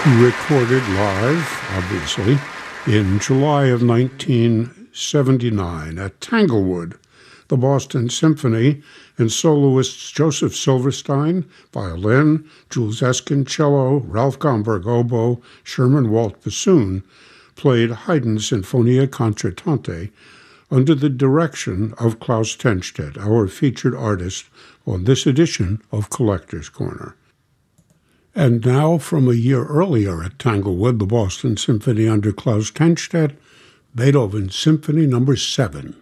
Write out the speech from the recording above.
Recorded live, obviously, in July of 1979 at Tanglewood, the Boston Symphony and soloists Joseph Silverstein, violin, Jules Eskin, cello, Ralph Gomberg, oboe, Sherman Walt, bassoon, played Haydn's Sinfonia Concertante under the direction of Klaus Tenstedt, our featured artist on this edition of Collector's Corner. And now, from a year earlier at Tanglewood, the Boston Symphony under Klaus Tenstedt, Beethoven's Symphony No. 7.